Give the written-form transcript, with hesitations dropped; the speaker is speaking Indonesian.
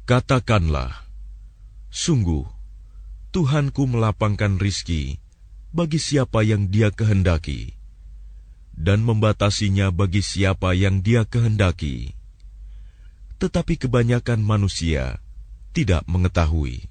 Katakanlah, sungguh, Tuhanku melapangkan rizki bagi siapa yang Dia kehendaki, dan membatasinya bagi siapa yang Dia kehendaki. Tetapi kebanyakan manusia tidak mengetahui.